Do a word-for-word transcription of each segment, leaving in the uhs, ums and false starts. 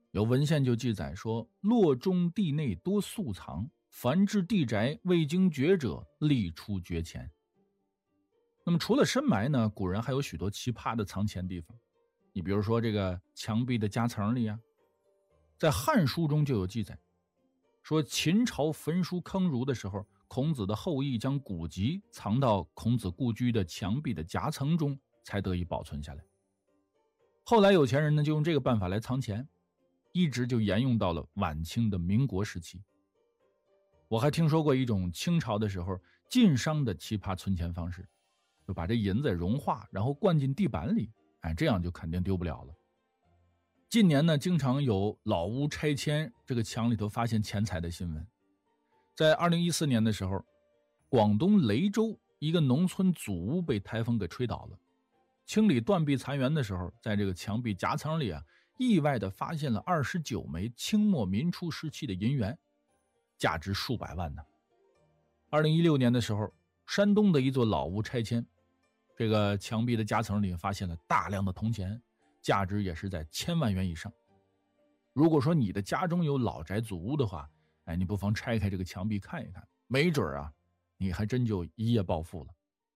有文献就记载说，洛中地内多粟藏，凡至地宅未经掘者，立出掘钱。那么除了深埋呢，古人还有许多奇葩的藏钱地方。你比如说这个墙壁的夹层里啊，在《汉书》中就有记载，说秦朝焚书坑儒的时候，孔子的后裔将古籍藏到孔子故居的墙壁的夹层中，才得以保存下来。后来有钱人呢就用这个办法来藏钱，一直就沿用到了晚清的民国时期。我还听说过一种清朝的时候晋商的奇葩存钱方式，就把这银子融化，然后灌进地板里，哎，这样就肯定丢不了了。近年呢，经常有老屋拆迁，这个墙里头发现钱财的新闻。在二零一四年的时候，广东雷州一个农村祖屋被台风给吹倒了。清理断壁残垣的时候，在这个墙壁夹层里啊，意外的发现了二十九枚清末民初时期的银元，价值数百万呢。二零一六年的时候，山东的一座老屋拆迁，这个墙壁的夹层里发现了大量的铜钱，价值也是在千万元以上。如果说你的家中有老宅祖屋的话，哎，你不妨拆开这个墙壁看一看，没准啊，你还真就一夜暴富了。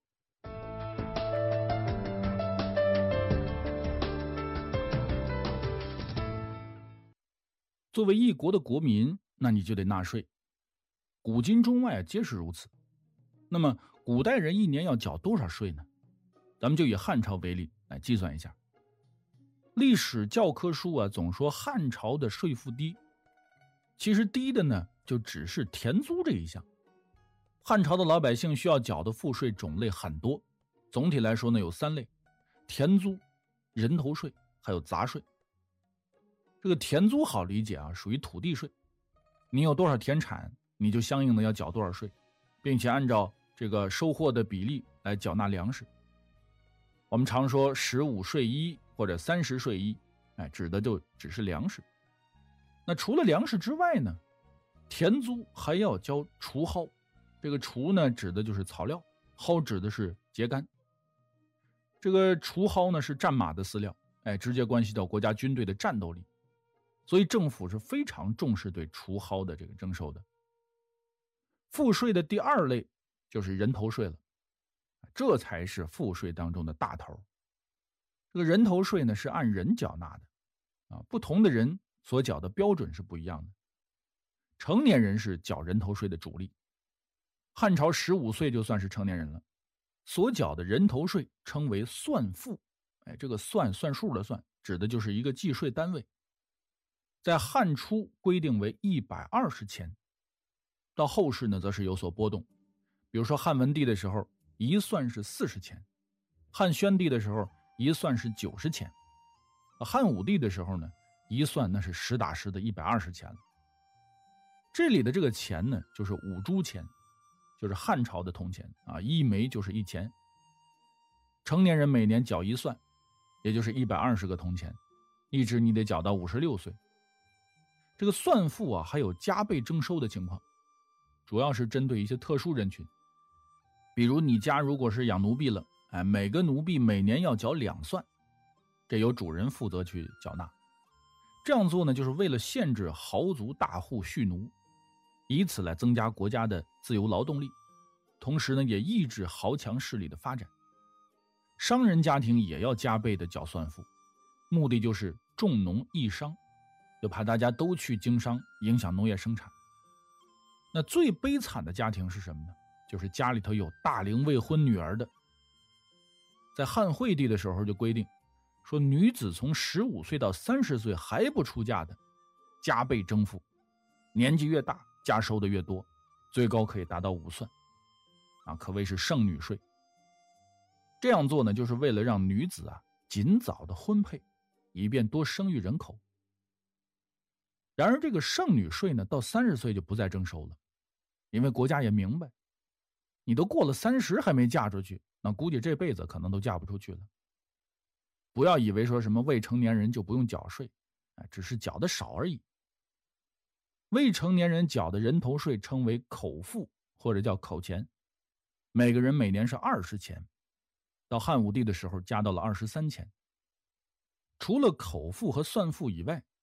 作为一国的国民，那你就得纳税，古今中外皆是如此。那么古代人一年要缴多少税呢？咱们就以汉朝为例来计算一下。历史教科书啊总说汉朝的税负低，其实低的呢就只是田租这一项。汉朝的老百姓需要缴的赋税种类很多，总体来说呢有三类：田租、人头税还有杂税。这个田租好理解啊，属于土地税，你有多少田产，你就相应的要缴多少税，并且按照这个收获的比例来缴纳粮食。我们常说十五税一或者三十税一，哎，指的就只是粮食。那除了粮食之外呢，田租还要交除蒿，这个除呢指的就是草料，蒿指的是秸秆。这个除蒿呢是战马的饲料，哎，直接关系到国家军队的战斗力，所以政府是非常重视对除蒿的这个征收的。赋税的第二类就是人头税了，这才是赋税当中的大头。这个人头税呢是按人缴纳的啊，不同的人所缴的标准是不一样的。成年人是缴人头税的主力，汉朝十五岁就算是成年人了，所缴的人头税称为算赋，哎，这个算算数的算，指的就是一个计税单位。在汉初规定为一百二十钱，到后世呢则是有所波动。比如说汉文帝的时候，一算是四十钱；汉宣帝的时候，一算是九十钱；汉武帝的时候呢，一算那是实打实的一百二十钱了。这里的这个钱呢，就是五铢钱，就是汉朝的铜钱啊，一枚就是一钱。成年人每年缴一算，也就是一百二十个铜钱，一直你得缴到五十六岁。这个算赋啊，还有加倍征收的情况，主要是针对一些特殊人群。比如你家如果是养奴婢了，哎，每个奴婢每年要缴两算，这由主人负责去缴纳。这样做呢，就是为了限制豪族大户蓄奴，以此来增加国家的自由劳动力，同时呢，也抑制豪强势力的发展。商人家庭也要加倍的缴算赋，目的就是重农抑商，就怕大家都去经商，影响农业生产。那最悲惨的家庭是什么呢？就是家里头有大龄未婚女儿的。在汉惠帝的时候就规定说，女子从十五岁到三十岁还不出嫁的，加倍征赋，年纪越大加收的越多，最高可以达到五算啊，可谓是剩女税。这样做呢，就是为了让女子啊尽早的婚配，以便多生育人口。然而这个剩女税呢，到三十岁就不再征收了，因为国家也明白，你都过了三十还没嫁出去，那估计这辈子可能都嫁不出去了。不要以为说什么未成年人就不用缴税，只是缴的少而已。未成年人缴的人头税称为口赋，或者叫口钱，每个人每年是二十钱，到汉武帝的时候加到了二十三钱。除了口赋和算赋以外，